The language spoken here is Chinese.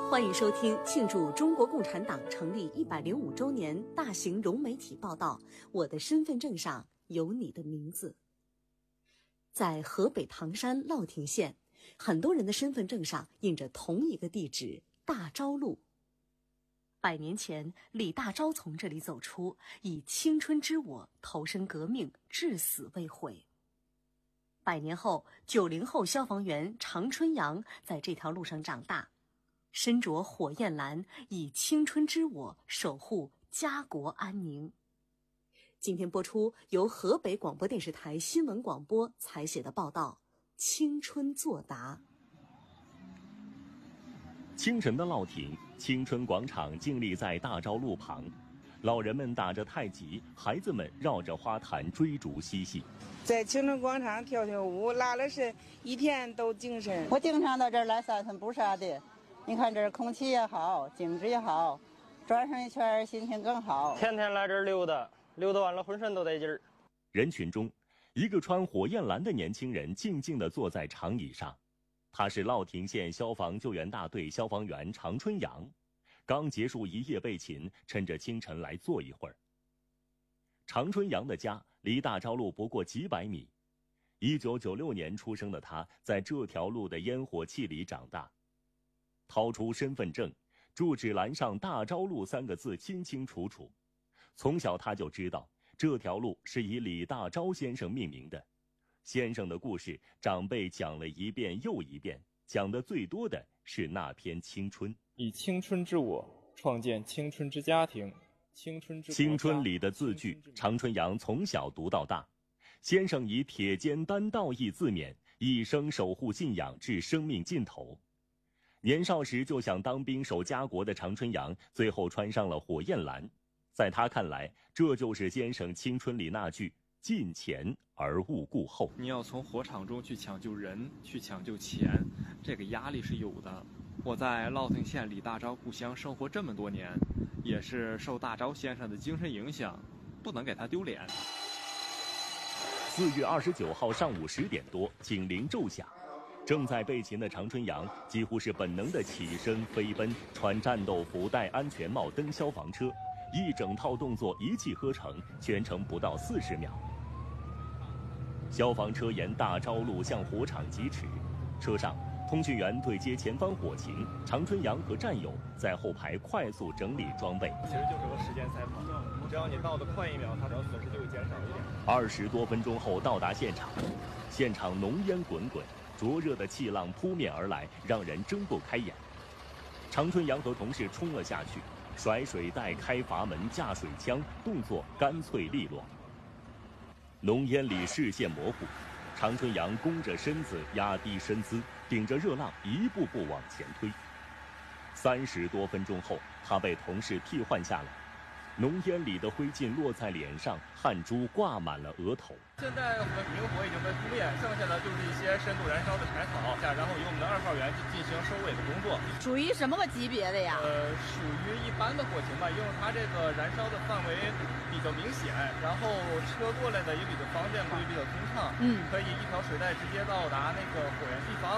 欢迎收听庆祝中国共产党成立105周年大型融媒体报道《我的身份证上有你的名字》。在河北唐山乐亭县，很多人的身份证上印着同一个地址大昭路。100年前，李大钊从这里走出，以青春之我投身革命，至死未悔。100年后，90后消防员常春阳在这条路上长大，身着火焰蓝，以青春之我守护家国安宁。今天播出由河北广播电视台新闻广播采写的报道《青春作答》。 清晨的乐亭，青春广场静立在大昭路旁，老人们打着太极，孩子们绕着花坛追逐嬉戏。 在青春广场跳跳舞，拉了是一天都精神。 我经常到这儿来散散步啥的，你看这儿空气也好，景致也好，转上一圈心情更好。 天天来这儿溜达完了浑身都得劲儿。 人群中，一个穿火焰蓝的年轻人静静地坐在长椅上，他是乐亭县消防救援大队消防员常春阳，刚结束一夜备勤，趁着清晨来坐一会儿。常春阳的家离大昭路不过几百米，1996年出生的他在这条路的烟火气里长大。掏出身份证，住址栏上大昭路3个字清清楚楚。从小他就知道这条路是以李大钊先生命名的。先生的故事长辈讲了一遍又一遍，讲的最多的是那篇青春。 以青春之我创建青春之家庭，青春里的字句，常春阳从小读到大。先生以铁肩担道义自勉，一生守护信仰至生命尽头。年少时就想当兵守家国的常春阳，最后穿上了火焰蓝。在他看来，这就是先生青春里那句近前而勿顾后。 你要从火场中去抢救人，去抢救钱，这个压力是有的。我在乐亭县李大钊故乡生活这么多年，也是受大钊先生的精神影响，不能给他丢脸。 4月29号上午10点多，警铃骤响，正在备勤的常春阳几乎是本能的起身飞奔，穿战斗服、戴安全帽、登消防车，一整套动作一气呵成，全程不到40秒。消防车沿大昭路向火场疾驰，车上通讯员对接前方火情，常春阳和战友在后排快速整理装备。 其实就是个时间赛跑，只要你到得快1秒，它的损失就会减少一点。 20多分钟后到达现场，现场浓烟滚滚，灼热的气浪扑面而来，让人睁不开眼。常春阳和同事冲了下去，甩水袋、开阀门、架水枪，动作干脆利落。浓烟里视线模糊，常春阳弓着身子，压低身姿，顶着热浪一步步往前推。30多分钟后，他被同事替换下来。浓烟里的灰烬落在脸上，汗珠挂满了额头。 现在我们明火已经被扑灭，剩下的就是一些深度燃烧的柴草，然后由我们的2号员进行收尾的工作。 属于什么个级别的呀？ 属于一般的火情吧，因为它这个燃烧的范围比较明显，然后车过来的也比较方便，也比较通畅，可以一条水带直接到达那个火源地方。